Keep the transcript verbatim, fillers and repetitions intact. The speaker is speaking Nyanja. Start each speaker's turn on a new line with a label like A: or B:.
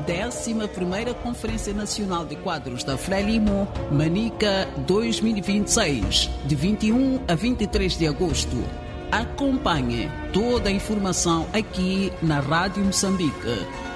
A: décima primeira Conferência Nacional de Quadros da Frelimo, Manica dois mil e vinte e seis, de vinte e um a vinte e três de agosto. Acompanhe toda a informação aqui na Rádio Moçambique.